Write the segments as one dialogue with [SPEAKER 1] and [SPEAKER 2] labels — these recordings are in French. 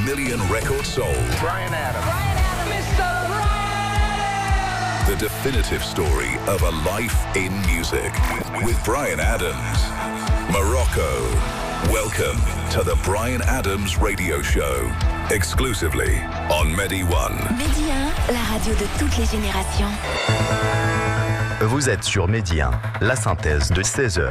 [SPEAKER 1] million records sold.
[SPEAKER 2] Bryan Adams.
[SPEAKER 3] Mr. Bryan!
[SPEAKER 1] The definitive story of a life in music with Bryan Adams. Morocco. Welcome to the Bryan Adams Radio Show. Exclusively on Medi One.
[SPEAKER 4] Medi 1, la radio de toutes les générations.
[SPEAKER 5] Vous êtes sur Medi 1, la synthèse de 16h.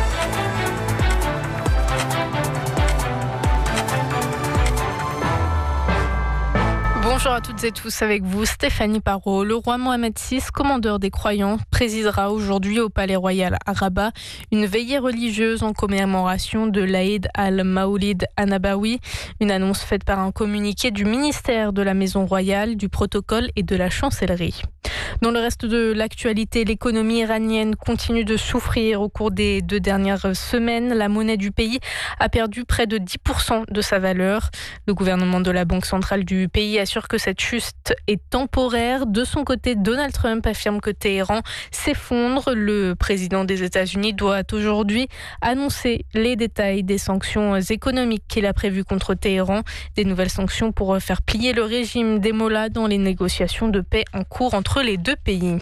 [SPEAKER 6] Bonjour à toutes et tous, avec vous Stéphanie Parot. Le roi Mohamed VI, commandeur des croyants, présidera aujourd'hui au Palais Royal à Rabat une veillée religieuse en commémoration de l'Aïd al-Maoulid an-Nabawi, une annonce faite par un communiqué du ministère de la Maison Royale, du Protocole et de la Chancellerie. Dans le reste de l'actualité, l'économie iranienne continue de souffrir. Au cours des 2 dernières semaines, la monnaie du pays a perdu près de 10% de sa valeur. Le gouvernement de la Banque centrale du pays assure que cette chute est temporaire. De son côté, Donald Trump affirme que Téhéran s'effondre. Le président des États-Unis doit aujourd'hui annoncer les détails des sanctions économiques qu'il a prévues contre Téhéran. Des nouvelles sanctions pour faire plier le régime des mollahs dans les négociations de paix en cours entre les deux pays.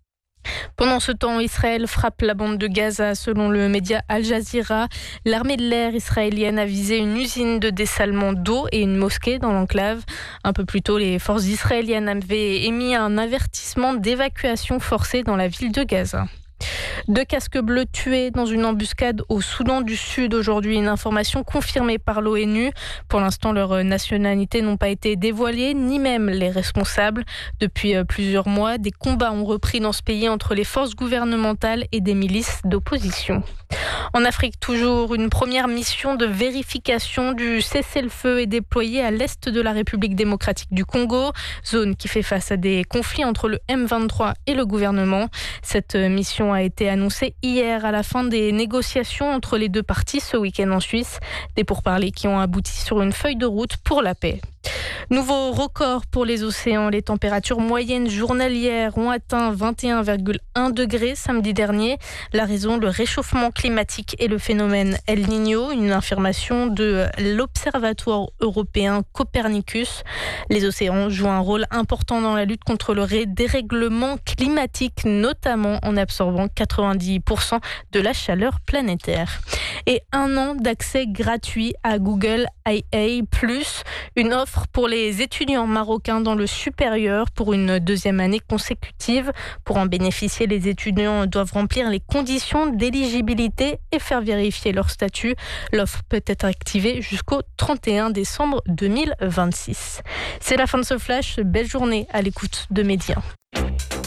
[SPEAKER 6] Pendant ce temps, Israël frappe la bande de Gaza. Selon le média Al Jazeera, l'armée de l'air israélienne a visé une usine de dessalement d'eau et une mosquée dans l'enclave. Un peu plus tôt, les forces israéliennes avaient émis un avertissement d'évacuation forcée dans la ville de Gaza. 2 casques bleus tués dans une embuscade au Soudan du Sud. Aujourd'hui, une information confirmée par l'ONU. Pour l'instant, leurs nationalités n'ont pas été dévoilées, ni même les responsables. Depuis plusieurs mois, des combats ont repris dans ce pays entre les forces gouvernementales et des milices d'opposition. En Afrique, toujours, une première mission de vérification du cessez-le-feu est déployée à l'est de la République démocratique du Congo, zone qui fait face à des conflits entre le M23 et le gouvernement. Cette mission a été annoncée hier à la fin des négociations entre les deux parties ce week-end en Suisse. Des pourparlers qui ont abouti sur une feuille de route pour la paix. Nouveau record pour les océans. Les températures moyennes journalières ont atteint 21,1 degrés samedi dernier. La raison, le réchauffement climatique et le phénomène El Niño, une affirmation de l'Observatoire européen Copernicus. Les océans jouent un rôle important dans la lutte contre le dérèglement climatique, notamment en absorbant 90% de la chaleur planétaire. Et 1 an d'accès gratuit à Google IA+, une offre pour les étudiants marocains dans le supérieur pour une 2e année consécutive. Pour en bénéficier, les étudiants doivent remplir les conditions d'éligibilité et faire vérifier leur statut. L'offre peut être activée jusqu'au 31 décembre 2026. C'est la fin de ce flash. Belle journée à l'écoute de Medi 1.